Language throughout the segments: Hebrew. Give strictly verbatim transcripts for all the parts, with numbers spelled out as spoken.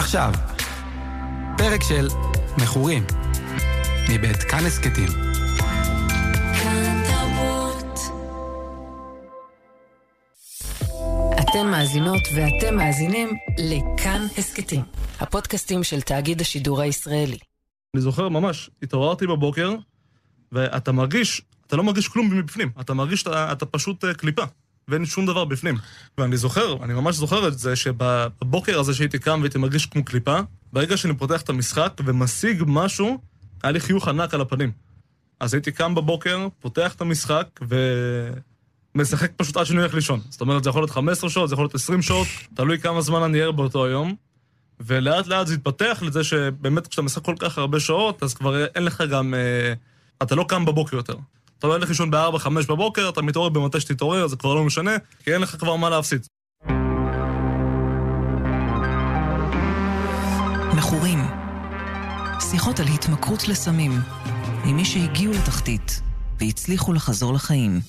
עכשיו, פרק של מכורים, מבית כאן הסקטים. כאן תרבות. אתן מאזינות ואתם מאזינים לכאן הסקטים, הפודקאסטים של תאגיד השידור הישראלי. אני זוכר ממש, התעוררתי בבוקר, ואתה מרגיש, אתה לא מרגיש כלום מבפנים, אתה מרגיש שאתה אתה פשוט קליפה, ואין שום דבר בפנים. ואני זוכר, אני ממש זוכר את זה, שבבוקר הזה שהייתי קם והייתי מרגיש כמו קליפה, ברגע שאני פותח את המשחק ומשיג משהו, היה לי חיוך ענק על הפנים. אז הייתי קם בבוקר, פותח את המשחק, ומשחק פשוט עד שאני הולך לישון. זאת אומרת, זה יכול להיות חמש עשרה שעות, זה יכול להיות עשרים שעות, תלוי כמה זמן אני ער באותו היום. ולאט לאט זה התפתח לזה שבאמת כשאתה משחק כל כך הרבה שעות, אז כבר אין לך גם, אה, אתה לא קם בבוקר יותר. אתה לא הולך לישון ב-ארבע חמש בבוקר, אתה מתעורר במתי שתתעורר, זה כבר לא משנה, כי אין לך כבר מה להפסיד. מכורים. שיחות על התמכרות לסמים, עם מי שהגיעו לתחתית והצליחו לחזור לחיים.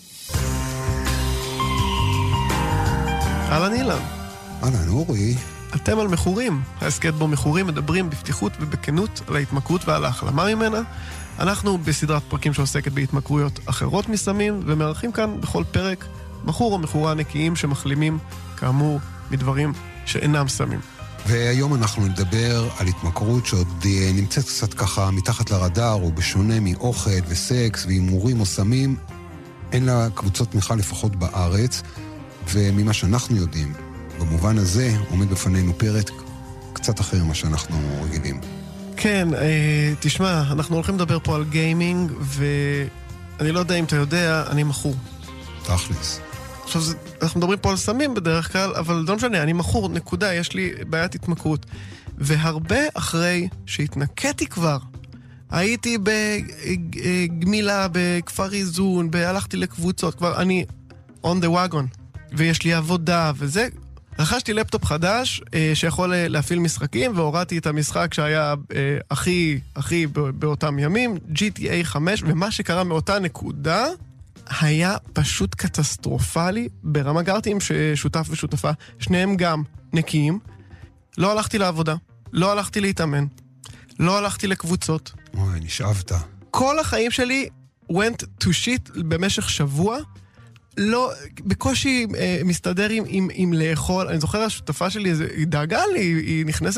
אהלן אילן. אהלן אורי. אתם על מכורים. ההסקט בו מכורים מדברים בפתיחות ובכנות על ההתמכרות ועל ההחלמה ממנה. אנחנו בסדרת פרקים שעוסקת בהתמכרויות אחרות מסמים, ומארחים כאן בכל פרק מכור או מכורה נקיים שמחלימים, כאמור, מדברים שאינם סמים. והיום אנחנו נדבר על התמכרות שעוד נמצאת קצת ככה מתחת לרדאר, או בשונה מאוכל וסקס והימורים או סמים, אין לה קבוצות תמיכה לפחות בארץ, וממה שאנחנו יודעים, במובן הזה עומד בפנינו פרק קצת אחר ממה שאנחנו רגילים. כן, אה, תשמע, אנחנו הולכים לדבר פה על גיימינג, ואני לא יודע אם אתה יודע, אני מכור. תכלס. עכשיו, זה, אנחנו מדברים פה על סמים בדרך כלל, אבל לא משנה, אני מכור, נקודה, יש לי בעיית התמכרות. והרבה אחרי שהתנקתי כבר, הייתי בגמילה, בכפר איזון, הלכתי לקבוצות, כבר אני on the wagon, ויש לי עבודה, וזה... רכשתי לפטופ חדש אה, שיכול להפעיל משחקים, והורדתי את המשחק שהיה אה, הכי, הכי באותם ימים, ג'י טי איי חמש, ומה שקרה מאותה נקודה היה פשוט קטסטרופלי. ברמה גרתי עם שותף ושותפה, שניהם גם נקיים. לא הלכתי לעבודה, לא הלכתי להתאמן, לא הלכתי לקבוצות. אוי, נשאבת. כל החיים שלי went to shit במשך שבוע, לא, בקושי אה, מסתדר עם, עם, עם לאכול. אני זוכר, השותפה שלי, היא דאגה לי, היא נכנסת